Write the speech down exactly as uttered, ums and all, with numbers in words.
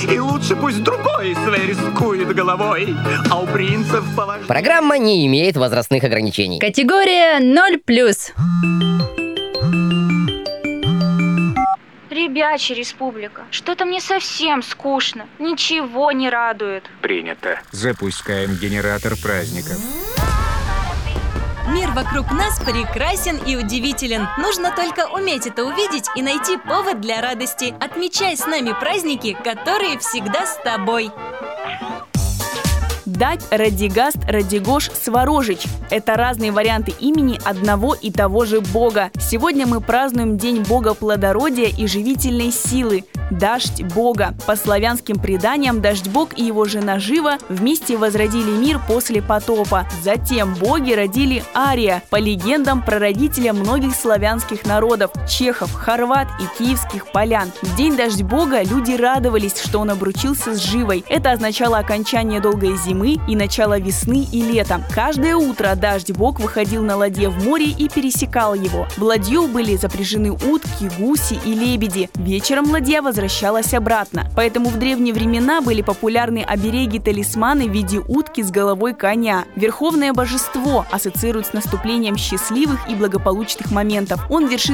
И лучше пусть другой свой рискует головой, а у принцев поважнее. Программа не имеет возрастных ограничений. Категория ноль плюс. Ребячья республика. Что-то мне совсем скучно. Ничего не радует. Принято. Запускаем генератор праздников. Мир вокруг нас прекрасен и удивителен. Нужно только уметь это увидеть и найти повод для радости. Отмечай с нами праздники, которые всегда с тобой. Дать, Радигаст, Радигош, Сварожич – это разные варианты имени одного и того же бога. Сегодня мы празднуем День бога плодородия и живительной силы – Дождь бога. По славянским преданиям, Дождь бог и его жена Жива вместе возродили мир после потопа. Затем боги родили Ария, по легендам прародителя многих славянских народов – чехов, хорват и киевских полян. В день Дождь бога люди радовались, что он обручился с Живой. Это означало окончание долгой зимы и начало весны и лета. Каждое утро Дождь бог выходил на ладье в море и пересекал его. В ладью были запряжены утки, гуси и лебеди. Вечером ладья возвращалась обратно. Поэтому в древние времена были популярны обереги-талисманы в виде утки с головой коня. Верховное божество ассоциируют с наступлением счастливых и благополучных моментов. Он вершит